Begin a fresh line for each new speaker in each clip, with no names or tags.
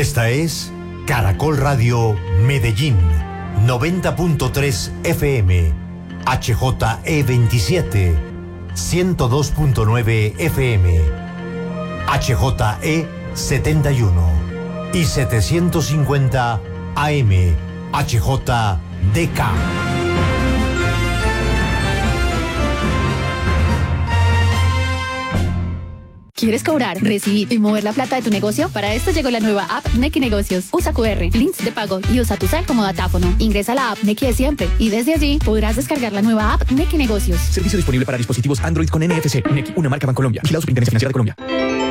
Esta es Caracol Radio Medellín, 90.3 FM, HJE27, 102.9 FM, HJE71 y 750 AM, HJDK.
¿Quieres cobrar, recibir y mover la plata de tu negocio? Para esto llegó la nueva app Nequi Negocios. Usa QR, links de pago y usa tu cel como datáfono. Ingresa a la app Nequi de siempre y desde allí podrás descargar la nueva app Nequi Negocios.
Servicio disponible para dispositivos Android con NFC. Nequi, una marca Bancolombia. Vigilado Superintendencia Financiera de Colombia.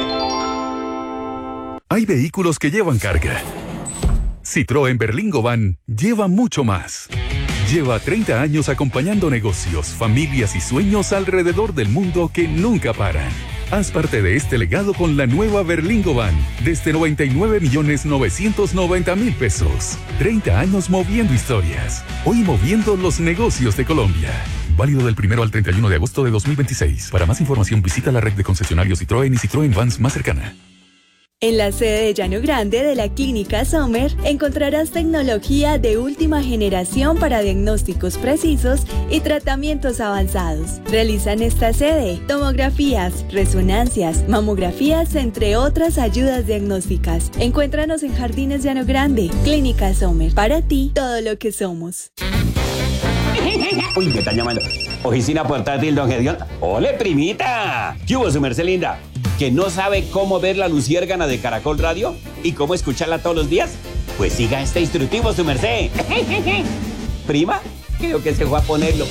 Hay vehículos que llevan carga. Citroën Berlingo Van lleva mucho más. Lleva 30 años acompañando negocios, familias y sueños alrededor del mundo que nunca paran. Haz parte de este legado con la nueva Berlingo Van, desde 99.990.000 pesos. 30 años moviendo historias. Hoy moviendo los negocios de Colombia. Válido del 1 al 31 de agosto de 2026. Para más información visita la red de concesionarios Citroën y Citroën Vans más cercana.
En la sede de Llano Grande de la Clínica Sommer encontrarás tecnología de última generación para diagnósticos precisos y tratamientos avanzados. Realizan esta sede tomografías, resonancias, mamografías, entre otras ayudas diagnósticas. Encuéntranos en Jardines Llano Grande, Clínica Sommer. Para ti, todo lo que somos.
Uy, me están llamando. Oficina portátil, don Gedeón. ¡Ole, primita! ¿Qué hubo, su merced linda? ¿Que no sabe cómo ver la luciérgana de Caracol Radio y cómo escucharla todos los días? Pues siga este instructivo, su merced. Prima, creo que se fue a ponerlo.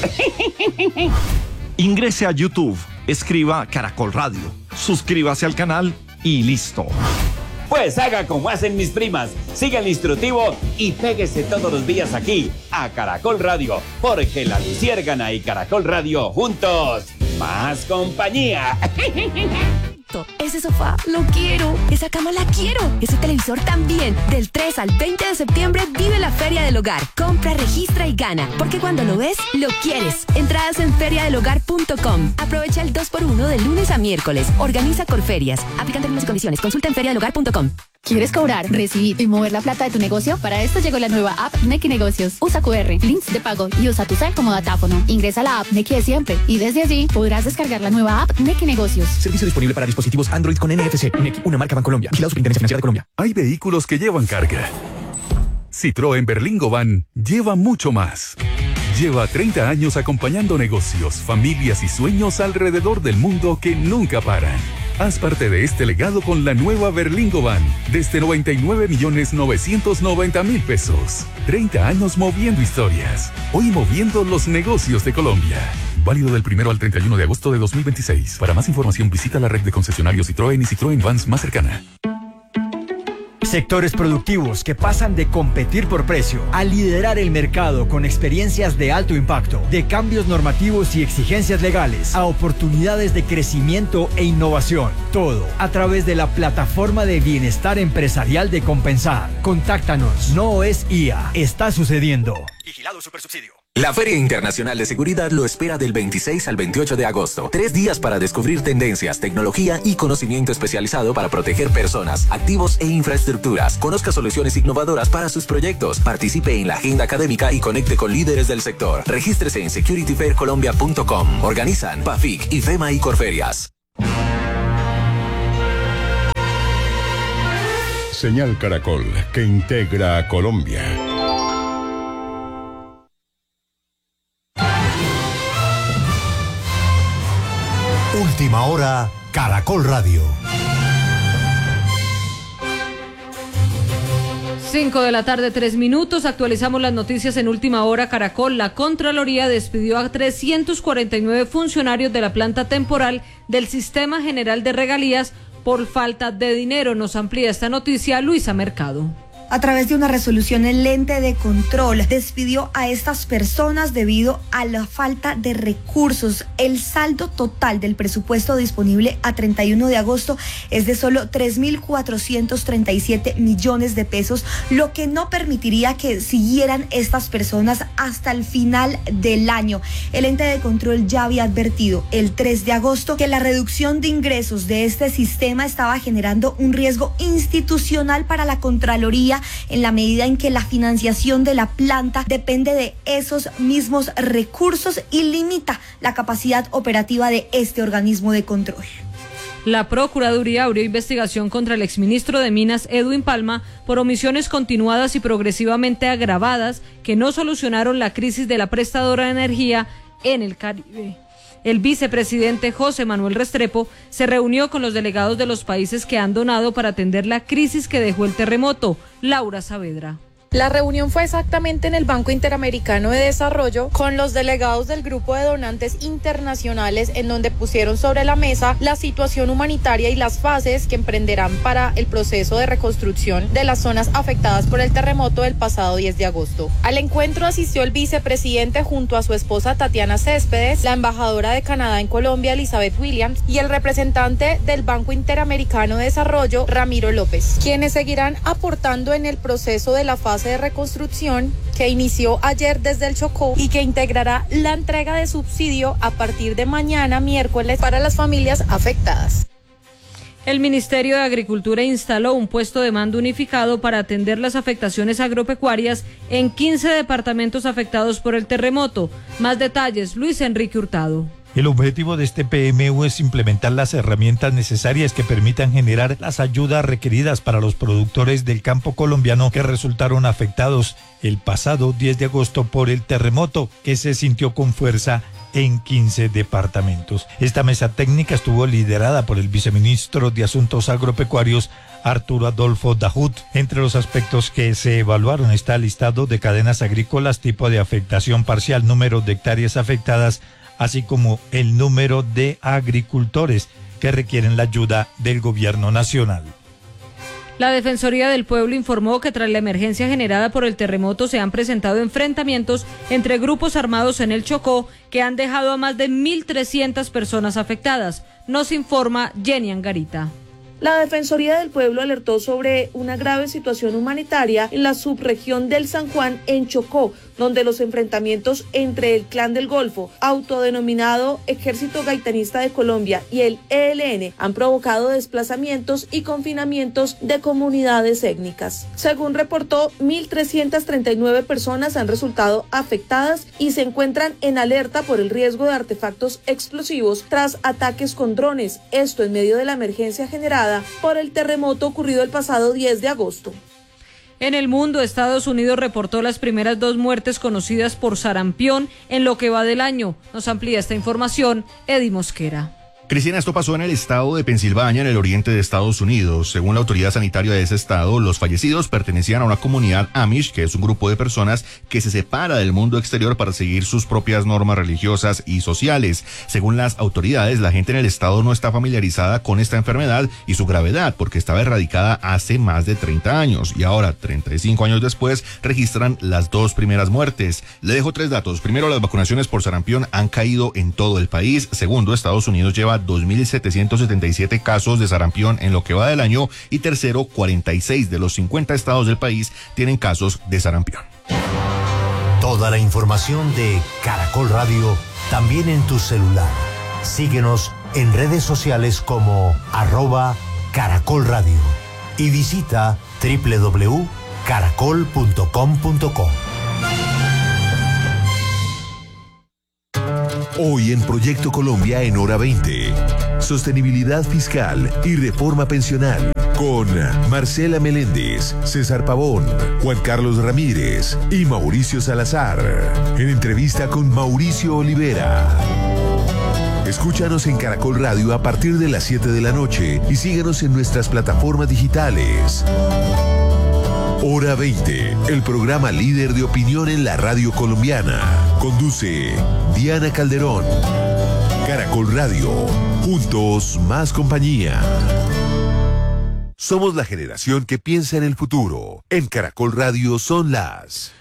Ingrese a YouTube, escriba Caracol Radio, suscríbase al canal y listo.
Pues haga como hacen mis primas, siga el instructivo y péguese todos los días aquí a Caracol Radio, porque la luciérgana y Caracol Radio juntos, más compañía.
Ese sofá lo quiero, esa cama la quiero, ese televisor también. Del 3 al 20 de septiembre vive la Feria del Hogar. Compra, registra y gana, porque cuando lo ves, lo quieres. Entradas en feriadelhogar.com. Aprovecha el 2x1 de lunes a miércoles. Organiza Corferias. Aplican términos y condiciones. Consulta en feriadelhogar.com.
¿Quieres cobrar, recibir y mover la plata de tu negocio? Para esto llegó la nueva app Nequi Negocios. Usa QR, links de pago y usa tu cel como datáfono. Ingresa a la app Nequi de siempre y desde allí podrás descargar la nueva app Nequi Negocios.
Servicio disponible para dispositivos Android con NFC. Nequi, una marca Bancolombia. Vigilado Superintendencia Financiera de Colombia.
Hay vehículos que llevan carga. Citroën Berlingo Van lleva mucho más. Lleva 30 años acompañando negocios, familias y sueños alrededor del mundo que nunca paran. Haz parte de este legado con la nueva Berlingo Van, desde 99.990.000 pesos. 30 años moviendo historias. Hoy moviendo los negocios de Colombia. Válido del 1 al 31 de agosto de 2026. Para más información visita la red de concesionarios Citroën y Citroën Vans más cercana.
Sectores productivos que pasan de competir por precio a liderar el mercado con experiencias de alto impacto, de cambios normativos y exigencias legales, a oportunidades de crecimiento e innovación. Todo a través de la plataforma de bienestar empresarial de Compensar. Contáctanos. No es IA. Está sucediendo.
Vigilado Supersubsidio. La Feria Internacional de Seguridad lo espera del 26 al 28 de agosto. 3 días para descubrir tendencias, tecnología y conocimiento especializado para proteger personas, activos e infraestructuras. Conozca soluciones innovadoras para sus proyectos. Participe en la agenda académica y conecte con líderes del sector. Regístrese en securityfaircolombia.com. Organizan PAFIC, IFEMA y Corferias.
Señal Caracol, que integra a Colombia.
Última hora, Caracol Radio.
5 de la tarde, 3 minutos. Actualizamos las noticias en Última Hora Caracol. La Contraloría despidió a 349 funcionarios de la planta temporal del Sistema General de Regalías por falta de dinero. Nos amplía esta noticia Luisa Mercado.
A través de una resolución, el ente de control despidió a estas personas debido a la falta de recursos. El saldo total del presupuesto disponible a 31 de agosto es de solo 3.437 millones de pesos, lo que no permitiría que siguieran estas personas hasta el final del año. El ente de control ya había advertido el 3 de agosto que la reducción de ingresos de este sistema estaba generando un riesgo institucional para la Contraloría, en la medida en que la financiación de la planta depende de esos mismos recursos y limita la capacidad operativa de este organismo de control.
La Procuraduría abrió investigación contra el exministro de Minas, Edwin Palma, por omisiones continuadas y progresivamente agravadas que no solucionaron la crisis de la prestadora de energía en el Caribe. El vicepresidente José Manuel Restrepo se reunió con los delegados de los países que han donado para atender la crisis que dejó el terremoto. Laura Saavedra.
La reunión fue exactamente en el Banco Interamericano de Desarrollo con los delegados del grupo de donantes internacionales, en donde pusieron sobre la mesa la situación humanitaria y las fases que emprenderán para el proceso de reconstrucción de las zonas afectadas por el terremoto del pasado 10 de agosto. Al encuentro asistió el vicepresidente junto a su esposa Tatiana Céspedes, la embajadora de Canadá en Colombia, Elizabeth Williams, y el representante del Banco Interamericano de Desarrollo, Ramiro López, quienes seguirán aportando en el proceso de la fase de reconstrucción que inició ayer desde el Chocó y que integrará la entrega de subsidio a partir de mañana miércoles para las familias afectadas.
El Ministerio de Agricultura instaló un puesto de mando unificado para atender las afectaciones agropecuarias en 15 departamentos afectados por el terremoto. Más detalles, Luis Enrique Hurtado.
El objetivo de este PMU es implementar las herramientas necesarias que permitan generar las ayudas requeridas para los productores del campo colombiano que resultaron afectados el pasado 10 de agosto por el terremoto que se sintió con fuerza en 15 departamentos. Esta mesa técnica estuvo liderada por el viceministro de Asuntos Agropecuarios, Arturo Adolfo Dahut. Entre los aspectos que se evaluaron está el listado de cadenas agrícolas, tipo de afectación parcial, número de hectáreas afectadas, así como el número de agricultores que requieren la ayuda del gobierno nacional.
La Defensoría del Pueblo informó que tras la emergencia generada por el terremoto se han presentado enfrentamientos entre grupos armados en el Chocó que han dejado a más de 1.300 personas afectadas. Nos informa Jenny Angarita.
La Defensoría del Pueblo alertó sobre una grave situación humanitaria en la subregión del San Juan, en Chocó, donde los enfrentamientos entre el Clan del Golfo, autodenominado Ejército Gaitanista de Colombia, y el ELN han provocado desplazamientos y confinamientos de comunidades étnicas. Según reportó, 1.339 personas han resultado afectadas y se encuentran en alerta por el riesgo de artefactos explosivos tras ataques con drones, esto en medio de la emergencia generada por el terremoto ocurrido el pasado 10 de agosto.
En el mundo, Estados Unidos reportó las primeras 2 muertes conocidas por sarampión en lo que va del año. Nos amplía esta información Eddie Mosquera.
Cristina, esto pasó en el estado de Pensilvania, en el oriente de Estados Unidos. Según la autoridad sanitaria de ese estado, los fallecidos pertenecían a una comunidad Amish, que es un grupo de personas que se separa del mundo exterior para seguir sus propias normas religiosas y sociales. Según las autoridades, la gente en el estado no está familiarizada con esta enfermedad y su gravedad, porque estaba erradicada hace más de 30 años. Y ahora, 35 años después, registran las 2 primeras muertes. Le dejo 3 datos. Primero, las vacunaciones por sarampión han caído en todo el país. Segundo, Estados Unidos lleva 2.777 casos de sarampión en lo que va del año. Y tercero, 46 de los 50 estados del país tienen casos de sarampión.
Toda la información de Caracol Radio también en tu celular. Síguenos en redes sociales como @Caracol Radio y visita www.caracol.com.co.
Hoy en Proyecto Colombia en Hora 20. Sostenibilidad fiscal y reforma pensional. Con Marcela Meléndez, César Pavón, Juan Carlos Ramírez y Mauricio Salazar. En entrevista con Mauricio Olivera. Escúchanos en Caracol Radio a partir de las 7 de la noche y síguenos en nuestras plataformas digitales. Hora 20, el programa líder de opinión en la radio colombiana. Conduce Diana Calderón. Caracol Radio, juntos más compañía. Somos la generación que piensa en el futuro. En Caracol Radio son las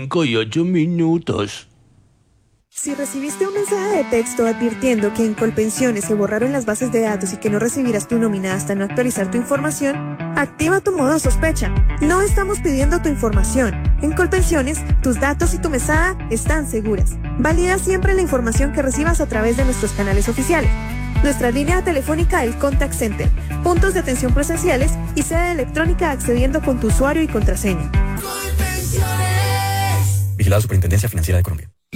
5:08.
Si recibiste un mensaje de texto advirtiendo que en Colpensiones se borraron las bases de datos y que no recibirás tu nómina hasta no actualizar tu información, activa tu modo sospecha. No estamos pidiendo tu información. En Colpensiones, tus datos y tu mesada están seguras. Valida siempre la información que recibas a través de nuestros canales oficiales. Nuestra línea telefónica, el Contact Center, puntos de atención presenciales y sede electrónica accediendo con tu usuario y contraseña.
Vigilada Superintendencia Financiera de Colombia.